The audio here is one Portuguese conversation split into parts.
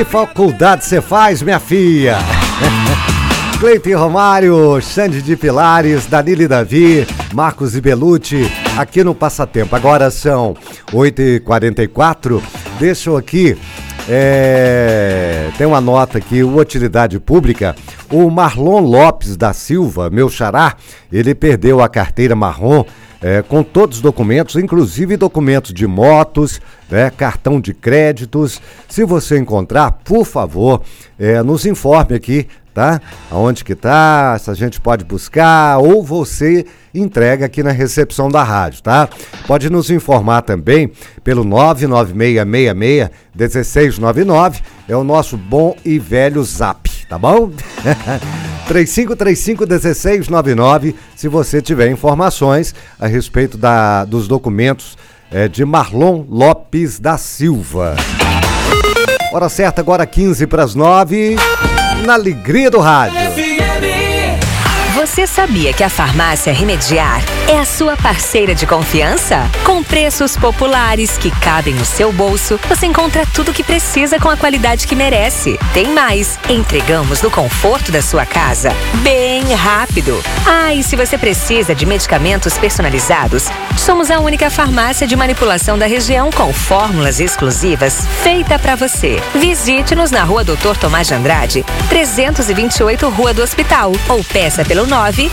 Que faculdade você faz, minha filha? Cleiton Romário, Xande de Pilares, Danilo e Davi, Marcos e Belucci, aqui no Passatempo. Agora são 8h44. Deixa eu aqui, tem uma nota aqui, utilidade pública. O Marlon Lopes da Silva, meu xará, ele perdeu a carteira marrom, com todos os documentos, inclusive documentos de motos, cartão de créditos. Se você encontrar, por favor, nos informe aqui, tá? Aonde que tá, se a gente pode buscar, ou você entrega aqui na recepção da rádio, tá? Pode nos informar também pelo 99666-1699, é o nosso bom e velho zap, tá bom? 3535-1699, se você tiver informações a respeito dos documentos de Marlon Lopes da Silva. Hora certa agora 8:45, na alegria do rádio. Você sabia que a Farmácia Remediar é a sua parceira de confiança? Com preços populares que cabem no seu bolso, você encontra tudo o que precisa com a qualidade que merece. Tem mais, entregamos no conforto da sua casa, bem rápido. E se você precisa de medicamentos personalizados, somos a única farmácia de manipulação da região com fórmulas exclusivas feita para você. Visite-nos na Rua Doutor Tomás de Andrade, 328 Rua do Hospital, ou peça pelo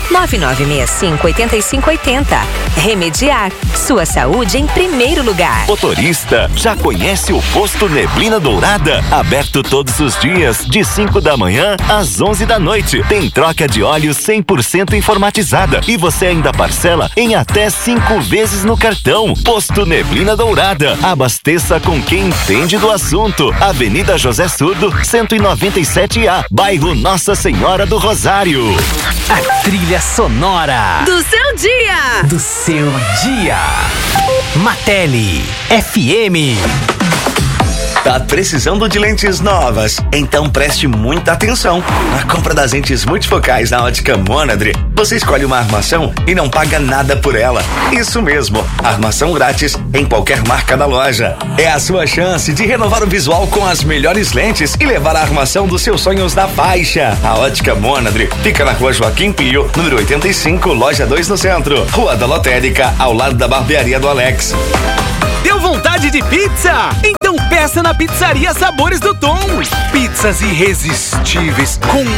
99965-8580. Remediar, sua saúde em primeiro lugar. Motorista, já conhece o Posto Neblina Dourada? Aberto todos os dias, de 5 da manhã às 11 da noite. Tem troca de óleo 100% informatizada e você ainda parcela em até 5 vezes no cartão. Posto Neblina Dourada. Abasteça com quem entende do assunto. Avenida José Surdo, 197A, bairro Nossa Senhora do Rosário. A trilha sonora do seu dia. Do seu dia. Mateli FM. Tá precisando de lentes novas? Então preste muita atenção. Na compra das lentes multifocais na Ótica Monadre, você escolhe uma armação e não paga nada por ela. Isso mesmo, armação grátis em qualquer marca da loja. É a sua chance de renovar o visual com as melhores lentes e levar a armação dos seus sonhos na faixa. A Ótica Monadre fica na Rua Joaquim Pio, número 85, loja 2 no centro. Rua da Lotérica, ao lado da barbearia do Alex. Deu vontade de pizza? Então peça na Pizzaria Sabores do Tom. Pizzas irresistíveis com